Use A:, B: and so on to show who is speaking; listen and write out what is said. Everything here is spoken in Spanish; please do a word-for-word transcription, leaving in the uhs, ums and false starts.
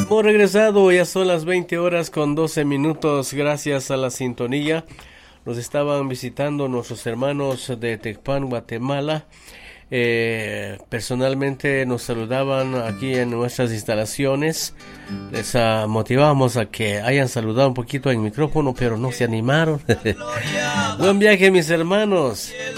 A: Hemos regresado, ya son las veinte horas con doce minutos, gracias a la sintonía. Nos estaban visitando nuestros hermanos de Tecpan, Guatemala. Eh, personalmente nos saludaban aquí en nuestras instalaciones. Les uh, motivamos a que hayan saludado un poquito en micrófono, pero no se animaron. Buen viaje, mis hermanos.